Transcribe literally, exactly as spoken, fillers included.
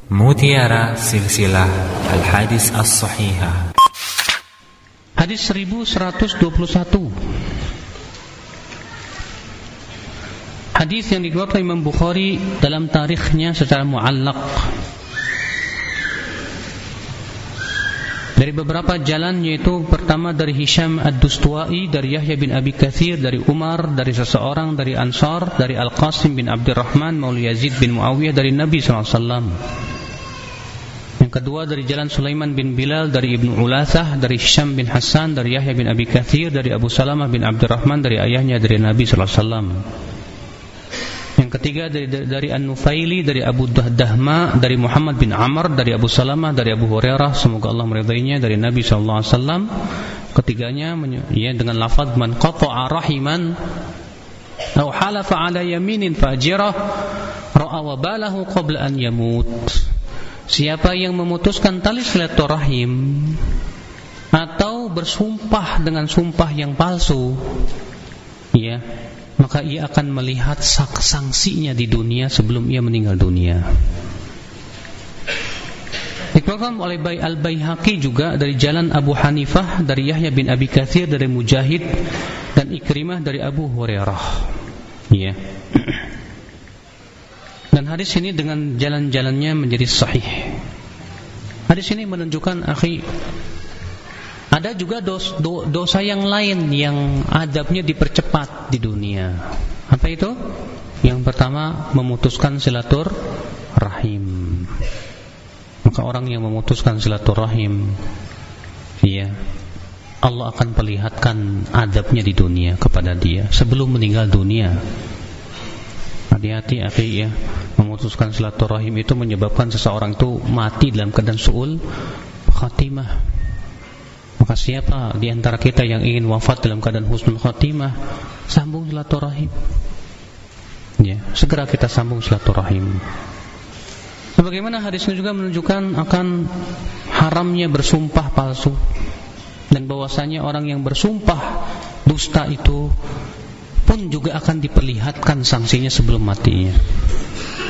Mutiara Silsilah Al-Hadis As-Sahihah. Hadis seribu seratus dua puluh satu. Hadis yang dikeluarkan Imam Bukhari dalam tarikhnya secara muallaq dari beberapa jalan, yaitu pertama dari Hisham Ad-Dustuwai, dari Yahya bin Abi Katsir, dari Umar, dari seseorang dari Ansar, dari Al-Qasim bin Abdurrahman maula Yazid bin Muawiyah, dari Nabi sallallahu alaihi wasallam. Yang kedua dari jalan Sulaiman bin Bilal, dari Ibnu Ulathah, dari Hisham bin Hasan, dari Yahya bin Abi Katsir, dari Abu Salamah bin Abdurrahman, dari ayahnya, dari Nabi sallallahu alaihi wasallam. Yang ketiga dari, dari, dari An-Nufaili, dari Abu Dahma, dari Muhammad bin Amr, dari Abu Salamah, dari Abu Hurairah, semoga Allah meridainya, dari Nabi sallallahu alaihi wasallam. Ketiganya ya, dengan lafaz man qata'a rahiman aw halafa ala yaminin fajirah ra'a wabalahu qabla an yamut. Siapa yang memutuskan tali silaturahim atau bersumpah dengan sumpah yang palsu, ya, maka ia akan melihat sanksinya di dunia sebelum ia meninggal dunia. Dikeluarkan oleh Al-Baihaqi juga dari jalan Abu Hanifah, dari Yahya bin Abi Katsir, dari Mujahid dan Ikrimah, dari Abu Hurairah. Ya. Dan hadis ini dengan jalan-jalannya menjadi sahih. Hadis ini menunjukkan, akhi, ada juga dos, do, dosa yang lain yang adabnya dipercepat di dunia. Apa itu? Yang pertama, memutuskan silaturahim. Maka orang yang memutuskan silaturahim, ya, Allah akan perlihatkan adabnya di dunia kepada dia sebelum meninggal dunia. Hati-hati, akhi, ya. Memutuskan silaturahim itu menyebabkan seseorang itu mati dalam keadaan su'ul khatimah. Maka siapa di antara kita yang ingin wafat dalam keadaan husnul khatimah, sambung silaturahim. Ya, segera kita sambung silaturahim. Sebagaimana hadis ini juga menunjukkan akan haramnya bersumpah palsu, dan bahwasanya orang yang bersumpah dusta itu pun juga akan diperlihatkan sanksinya sebelum matinya.